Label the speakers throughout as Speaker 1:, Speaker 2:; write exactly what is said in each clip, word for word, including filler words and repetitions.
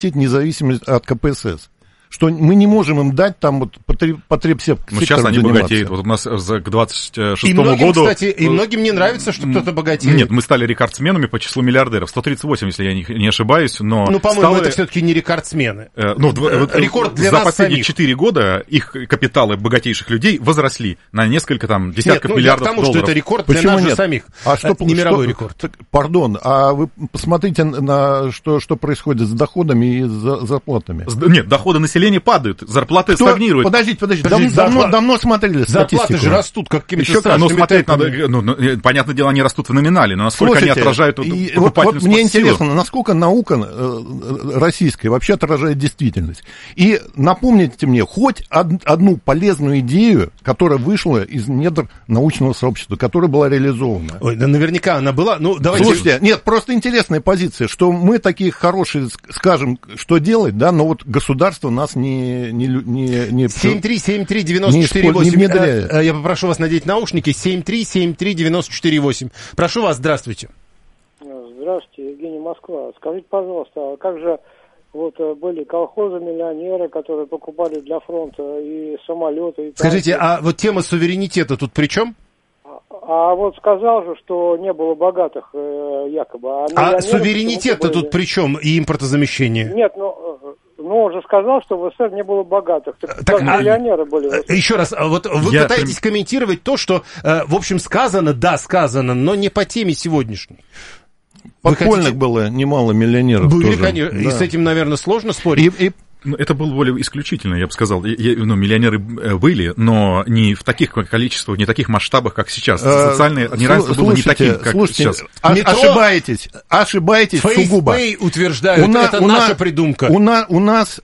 Speaker 1: независимость от ка пэ эс эс. Что мы не можем им дать там вот потреб, потребсектором
Speaker 2: заниматься. Сейчас они
Speaker 1: заниматься.
Speaker 2: богатеют. Вот у нас за, к двадцать шестому
Speaker 3: и многим,
Speaker 2: году...
Speaker 3: Кстати, и многим не нравится, что кто-то богатеет.
Speaker 2: Нет, мы стали рекордсменами по числу миллиардеров. сто тридцать восемь, если я не, не ошибаюсь, но...
Speaker 3: Ну, по-моему,
Speaker 2: стало...
Speaker 3: это все-таки не рекордсмены.
Speaker 2: Э, ну,
Speaker 3: э, Рекорд для
Speaker 2: за
Speaker 3: нас
Speaker 2: последние
Speaker 3: самих.
Speaker 2: четыре года их капиталы богатейших людей возросли на несколько там десятков
Speaker 3: нет, ну,
Speaker 2: миллиардов
Speaker 3: я к тому,
Speaker 2: долларов.
Speaker 3: что это рекорд
Speaker 1: Почему
Speaker 3: для нас
Speaker 1: нет?
Speaker 3: же самих.
Speaker 1: А что,
Speaker 3: не мировой
Speaker 1: что,
Speaker 3: рекорд.
Speaker 1: Так, пардон, а вы посмотрите на что, что происходит с доходами и с зарплатами.
Speaker 2: Нет, доходы населения падают, зарплаты
Speaker 1: Кто?
Speaker 2: стагнируют.
Speaker 1: Подождите, подождите,
Speaker 3: Подождите,
Speaker 1: давно,
Speaker 3: зарплат...
Speaker 1: давно смотрели статистику.
Speaker 3: Зарплаты же растут какими-то
Speaker 2: Еще как, ну, смотреть надо, ну, ну, понятное дело, они растут в номинале, но насколько
Speaker 1: Слушайте,
Speaker 2: они отражают
Speaker 1: и,
Speaker 2: вот,
Speaker 1: вот, вот мне
Speaker 2: силу.
Speaker 1: интересно, насколько наука э, российская вообще отражает действительность. И напомните мне хоть од, одну полезную идею, которая вышла из недр научного сообщества, которая была реализована.
Speaker 3: Ой, да наверняка она была. Ну, давайте...
Speaker 1: Слушайте, нет, просто интересная позиция, что мы такие хорошие скажем, что делать, да, но вот государство нас не... не, не, не
Speaker 3: семь три семь три девяносто четыре восемь. Я попрошу вас надеть наушники. семь три семь три девяносто четыре восемь. Прошу вас, здравствуйте.
Speaker 4: Здравствуйте, Евгений, Москва. Скажите, пожалуйста, а как же вот были колхозы-миллионеры, которые покупали для фронта и самолеты? И
Speaker 3: Скажите, а вот тема суверенитета тут при чем?
Speaker 4: А, а вот сказал же, что не было богатых, э, якобы. А,
Speaker 3: а суверенитет-то тут при чем и импортозамещение?
Speaker 4: Нет, ну... Ну, он же сказал, что в СССР не было богатых. Так, так а, миллионеры были.
Speaker 3: Еще раз, вот вы Я пытаетесь прям... комментировать то, что, в общем, сказано, да, сказано, но не по теме сегодняшней.
Speaker 1: Подпольных хотите... было немало миллионеров.
Speaker 3: Были,
Speaker 1: тоже.
Speaker 3: конечно, да. И с этим, наверное, сложно спорить. И, и...
Speaker 2: Ну, это было более исключительно, я бы сказал. Я, ну, миллионеры были, но не в таких количествах, не в таких масштабах, как сейчас. Социальное неравенство было не таким, как
Speaker 1: слушайте,
Speaker 2: сейчас.
Speaker 1: А, Метро... Ошибаетесь, ошибаетесь сугубо.
Speaker 3: Face Pay утверждают, у это
Speaker 1: у
Speaker 3: наша
Speaker 1: на...
Speaker 3: придумка.
Speaker 1: У, на... у нас...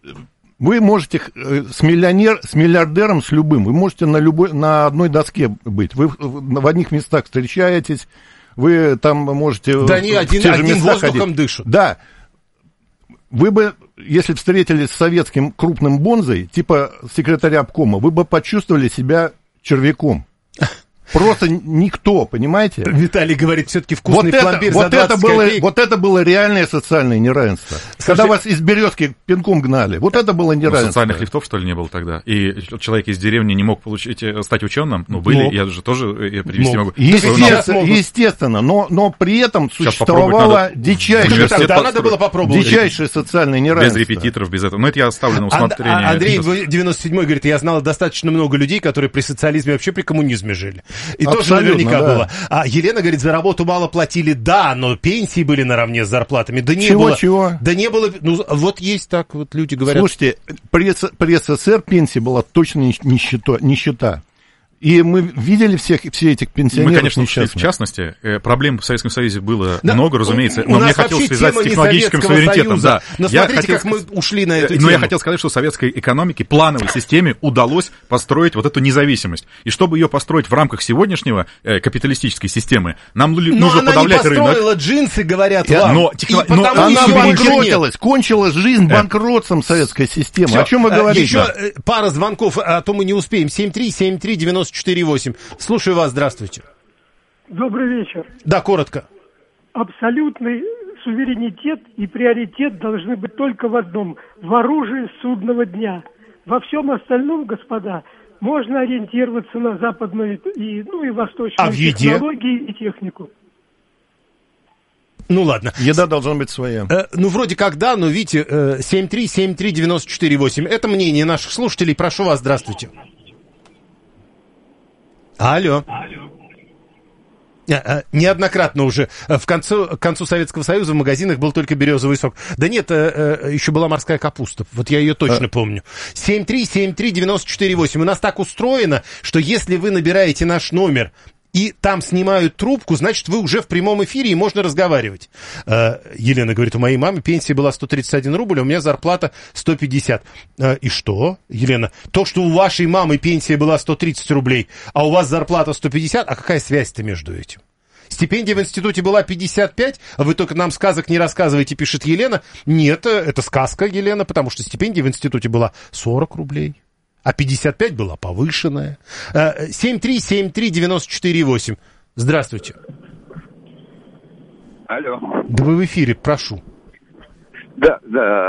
Speaker 1: Вы можете с, миллионер, с миллиардером, с любым, вы можете на, любой, на одной доске быть. Вы в одних местах встречаетесь, вы там можете...
Speaker 3: Да они один, одним воздухом ходить. Дышат.
Speaker 1: Да. Вы бы, если встретились с советским крупным бонзой, типа секретаря обкома, вы бы почувствовали себя червяком. Просто никто, понимаете?
Speaker 3: Виталий говорит, все-таки вкусный
Speaker 1: вот
Speaker 3: пломбир
Speaker 1: это,
Speaker 3: за
Speaker 1: вот это было,
Speaker 3: копеек.
Speaker 1: Вот это было реальное социальное неравенство. Скажи, когда вас из Березки пинком гнали, вот это было неравенство.
Speaker 2: Ну, социальных лифтов, что ли, не было тогда? И человек из деревни не мог получить, стать ученым? Ну, были, мог. Я же тоже я привести мог. могу.
Speaker 1: Естественно, естественно но, но при этом существовало дичайшее,
Speaker 3: тогда надо было попробовать.
Speaker 1: дичайшее социальное неравенство.
Speaker 2: Без репетиторов, без этого. Но это я оставлю на усмотрение.
Speaker 3: А, Андрей девяносто седьмой говорит, я знал достаточно много людей, которые при социализме, вообще при коммунизме жили. И абсолютно, тоже наверняка да. было. А Елена говорит, за работу мало платили, да, но пенсии были наравне с зарплатами. Да не
Speaker 1: чего,
Speaker 3: было.
Speaker 1: Чего?
Speaker 3: Да не было. Ну, вот есть так, вот люди говорят.
Speaker 1: Слушайте, при, при СССР пенсия была точно нищета. нищета. И мы видели всех, все этих пенсионеров.
Speaker 2: Мы, конечно,
Speaker 1: несчастных.
Speaker 2: в частности, проблем в Советском Союзе было
Speaker 3: да,
Speaker 2: много, разумеется, но мне хотелось связать с технологическим суверенитетом. Да.
Speaker 3: Но
Speaker 2: я
Speaker 3: смотрите,
Speaker 2: хотел,
Speaker 3: как мы ушли на эту
Speaker 2: но
Speaker 3: тему.
Speaker 2: я хотел сказать, что советской экономике, плановой системе удалось построить вот эту независимость. И чтобы ее построить в рамках сегодняшнего э, капиталистической системы, нам но нужно подавлять рынок.
Speaker 3: Но она не построила джинсы, говорят
Speaker 1: я,
Speaker 3: вам.
Speaker 2: Но, техно... но
Speaker 1: она банкротилась, кончилась жизнь банкротством советской системы. Все. О чем вы говорите?
Speaker 3: Еще да. пара звонков, а то мы не успеем. семь три семь три девяносто четыре восемь. Слушаю вас, здравствуйте.
Speaker 5: Добрый вечер.
Speaker 3: Да, коротко.
Speaker 5: Абсолютный суверенитет и приоритет должны быть только в одном – в оружии судного дня. Во всем остальном, господа, можно ориентироваться на западную и, ну, и восточную
Speaker 3: а в еде?
Speaker 5: технологии и технику.
Speaker 3: Ну ладно.
Speaker 1: Еда должна быть своя.
Speaker 3: Э, ну, вроде как да, но видите, э, семь три семь три девяносто четыре восемь. Это мнение наших слушателей. Прошу вас, здравствуйте. Алло. Алло. Неоднократно уже в концу, к концу Советского Союза в магазинах был только березовый сок. Да нет, еще была морская капуста. Вот я ее точно а... помню. семь три семь три девяносто четыре восемь. У нас так устроено, что если вы набираете наш номер и там снимают трубку, значит, вы уже в прямом эфире и можно разговаривать. Э, Елена говорит, у моей мамы пенсия была сто тридцать один рубль, а у меня зарплата сто пятьдесят. Э, и что, Елена? То, что у вашей мамы пенсия была сто тридцать рублей, а у вас зарплата сто пятьдесят, а какая связь-то между этим? Стипендия в институте была пятьдесят пять, а вы только нам сказок не рассказываете, пишет Елена. Нет, это сказка, Елена, потому что стипендия в институте была сорок рублей. А пятьдесят пять была повышенная. семь три семь три девяносто четыре восемь. Здравствуйте.
Speaker 6: Алло.
Speaker 3: Да вы в эфире, прошу.
Speaker 6: Да, да.